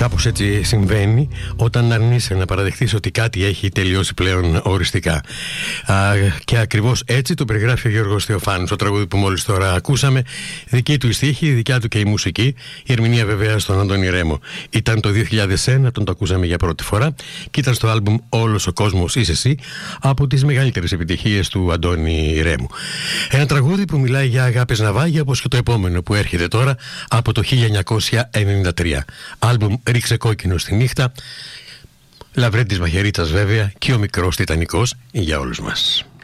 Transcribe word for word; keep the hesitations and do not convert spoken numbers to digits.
Κάπως έτσι συμβαίνει όταν αρνείσαι να παραδεχτείς ότι κάτι έχει τελειώσει πλέον οριστικά. Α, και ακριβώς έτσι το περιγράφει ο Γιώργος Θεοφάνους, το τραγούδι που μόλις τώρα ακούσαμε. Δική του η στίχη, δικιά του και η μουσική. Η ερμηνεία βέβαια στον Αντώνη Ρέμο. Ήταν το δύο χιλιάδες ένα, τον το ακούσαμε για πρώτη φορά και ήταν στο άλμπουμ «Όλος ο κόσμος είσαι εσύ», από τις μεγαλύτερες επιτυχίες του Αντώνη Ρέμου. Ένα τραγούδι που μιλάει για αγάπες ναυάγια, όπως και το επόμενο που έρχεται τώρα από το χίλια εννιακόσια ενενήντα τρία. Άλμπουμ «Ρίξε κόκκινο στη νύχτα». Λαβρέντης Μαχαιρίτσας βέβαια και ο μικρός Τιτανικός για όλους μας.